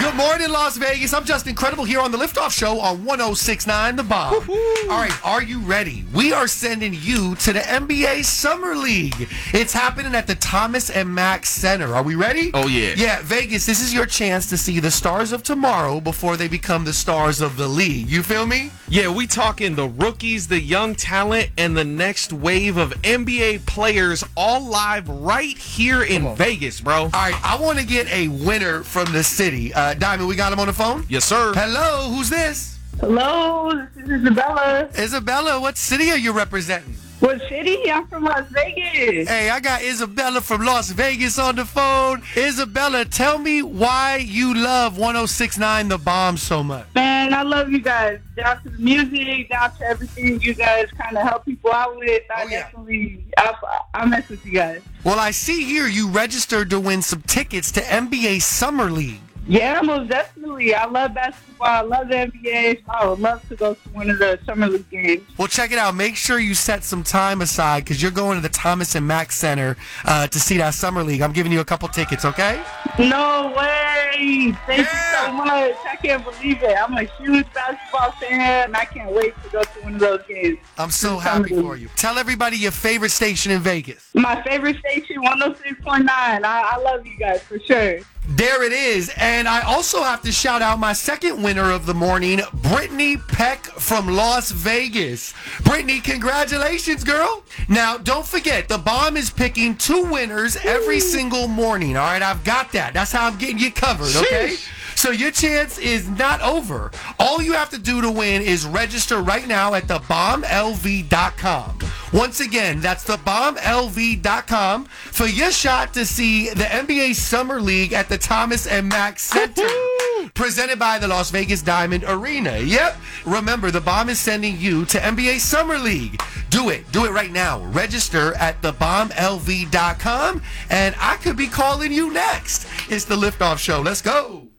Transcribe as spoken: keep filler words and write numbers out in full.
Good morning, Las Vegas. I'm Justin Credible here on the Liftoff Show on one oh six point nine The Bomb. Woo-hoo. All right, are you ready? We are sending you to the N B A Summer League. It's happening at the Thomas and Mack Center. Are we ready? Oh, yeah. Yeah, Vegas, this is your chance to see the stars of tomorrow before they become the stars of the league. You feel me? Yeah, we talking the rookies, the young talent, and the next wave of N B A players all live right here in Vegas, bro. All right, I want to get a winner from the city. Uh, Diamond, we got him on the phone? Yes, sir. Hello, who's this? Hello, this is Isabella. Isabella, what city are you representing? What city? I'm from Las Vegas. Hey, I got Isabella from Las Vegas on the phone. Isabella, tell me why you love one oh six point nine The Bomb so much. Man, I love you guys. Down to the music, down to everything you guys kind of help people out with. I Oh, yeah. definitely, I, I mess with you guys. Well, I see here you registered to win some tickets to N B A Summer League. Yeah, most definitely. I love basketball. I love the N B A. So I would love to go to one of the Summer League games. Well, check it out. Make sure you set some time aside because you're going to the Thomas and Mack Center uh, to see that Summer League. I'm giving you a couple tickets, okay? No way. Thank Yeah. you so much. I can't believe it. I'm a huge basketball fan, and I can't wait to go to one of those games. I'm so Summer happy League. for you. Tell everybody your favorite station in Vegas. My favorite station, one oh six point nine. I, I love you guys for sure. There it is. And I also have to shout out my second winner of the morning, Brittany Peck from Las Vegas. Brittany, congratulations, girl. Now, don't forget, the Bomb is picking two winners every single morning. All right, I've got that. That's how I'm getting you covered, okay? Sheesh. So your chance is not over. All you have to do to win is register right now at the bomb L V dot com. Once again, that's the bomb L V dot com for your shot to see the N B A Summer League at the Thomas and Mack Center. Presented by the Las Vegas Diamond Arena. Yep. Remember, the Bomb is sending you to N B A Summer League. Do it. Do it right now. Register at the bomb L V dot com, and I could be calling you next. It's the Liftoff Show. Let's go.